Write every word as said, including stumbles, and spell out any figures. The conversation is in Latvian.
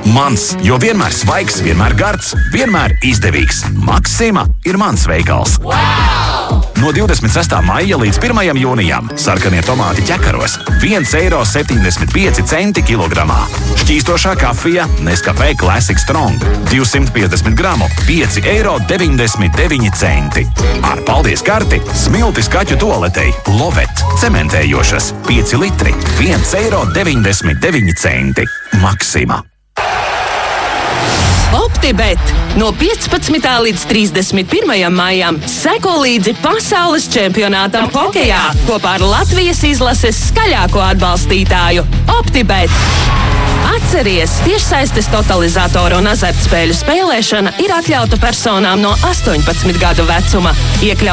Mans, jo vienmēr svaigs, vienmēr gards, vienmēr izdevīgs. Maksima ir mans veikals. Wow! No divdesmit sestā maija līdz pirmajam jūnijam sarkanie tomāti ķekaros viens eiro septiņdesmit pieci centi kilogramā. Šķīstošā kafija Nescafé Classic Strong divsimt piecdesmit gramu pieci eiro deviņdesmit deviņi centi. Ar paldies karti smiltis kaķu toaletei Lovet cementējošas pieci litri viens eiro deviņdesmit deviņi centi. Maksima. OptiBet no piecpadsmitā līdz trīsdesmit pirmajam maijam seko līdzi pasaules čempionātam hokejā kopā ar Latvijas izlases skaļāko atbalstītāju OptiBet. Atceries, tiešsaistes totalizatoru un azartspēļu spēlēšana ir atļauta personām no astoņpadsmit gadu vecuma. Iekļaut